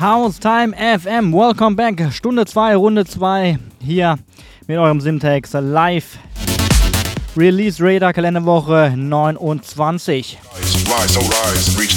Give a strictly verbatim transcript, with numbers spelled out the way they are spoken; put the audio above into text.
House Time F M, welcome back, Stunde zwei, Runde zwei, hier mit eurem Syntax live. Release Radar Kalenderwoche neunundzwanzig. Rise, so rise, reach